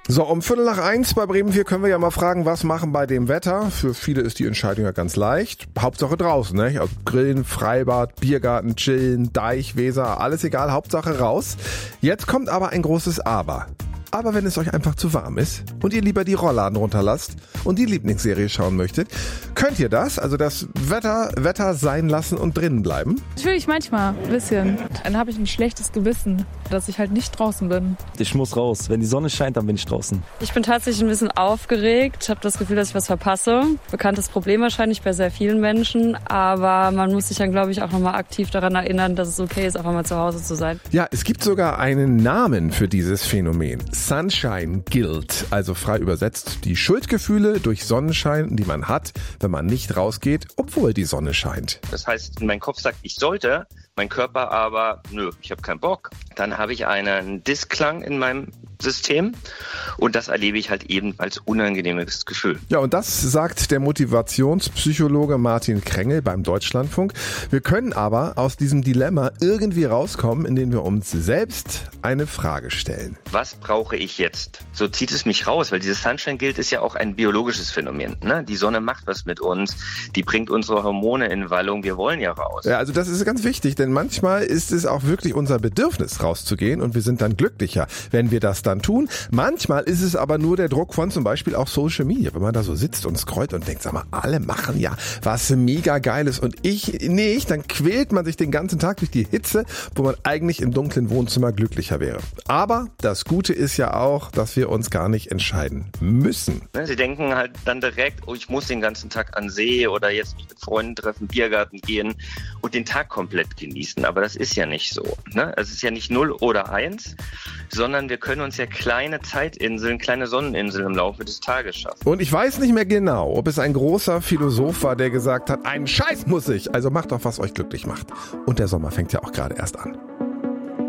So, um 1:15 bei Bremen 4 können wir ja mal fragen, was machen bei dem Wetter? Für viele ist die Entscheidung ja ganz leicht. Hauptsache draußen, ne? Also Grillen, Freibad, Biergarten, Chillen, Deich, Weser, alles egal, Hauptsache raus. Jetzt kommt aber ein großes Aber. Aber wenn es euch einfach zu warm ist und ihr lieber die Rollladen runterlasst und die Lieblingsserie schauen möchtet, könnt ihr das, also das Wetter sein lassen und drinnen bleiben? Natürlich manchmal, ein bisschen. Dann habe ich ein schlechtes Gewissen, dass ich halt nicht draußen bin. Ich muss raus. Wenn die Sonne scheint, dann bin ich draußen. Ich bin tatsächlich ein bisschen aufgeregt, habe das Gefühl, dass ich was verpasse. Bekanntes Problem wahrscheinlich bei sehr vielen Menschen, aber man muss sich dann, glaube ich, auch nochmal aktiv daran erinnern, dass es okay ist, einfach mal zu Hause zu sein. Ja, es gibt sogar einen Namen für dieses Phänomen. Sunshine Guilt, also frei übersetzt die Schuldgefühle durch Sonnenschein, die man hat, wenn man nicht rausgeht, obwohl die Sonne scheint. Das heißt, mein Kopf sagt, ich sollte, mein Körper aber, nö, ich habe keinen Bock. Dann habe ich einen Dissklang in meinem System und das erlebe ich halt eben als unangenehmes Gefühl. Ja, und das sagt der Motivationspsychologe Martin Krengel beim Deutschlandfunk. Wir können aber aus diesem Dilemma irgendwie rauskommen, indem wir uns selbst eine Frage stellen. Was brauche ich jetzt? So zieht es mich raus, weil dieses Sunshine Guilt ist ja auch ein biologisches Phänomen. Ne? Die Sonne macht was mit uns, die bringt unsere Hormone in Wallung, wir wollen ja raus. Ja, also das ist ganz wichtig, denn manchmal ist es auch wirklich unser Bedürfnis, rauszugehen und wir sind dann glücklicher, wenn wir das dann tun. Manchmal ist es aber nur der Druck von zum Beispiel auch Social Media, wenn man da so sitzt und scrollt und denkt, sag mal, alle machen ja was mega Geiles und ich nicht, dann quält man sich den ganzen Tag durch die Hitze, wo man eigentlich im dunklen Wohnzimmer glücklicher wäre. Aber das Gute ist ja auch, dass wir uns gar nicht entscheiden müssen. Sie denken halt dann direkt, oh, ich muss den ganzen Tag an See oder jetzt mich mit Freunden treffen, Biergarten gehen und den Tag komplett genießen. Aber das ist ja nicht so. Ne? Es ist ja nicht 0 oder 1, sondern wir können uns ja kleine Zeitinseln, kleine Sonneninseln im Laufe des Tages schaffen. Und ich weiß nicht mehr genau, ob es ein großer Philosoph war, der gesagt hat, einen Scheiß muss ich. Also macht doch, was euch glücklich macht. Und der Sommer fängt ja auch gerade erst an.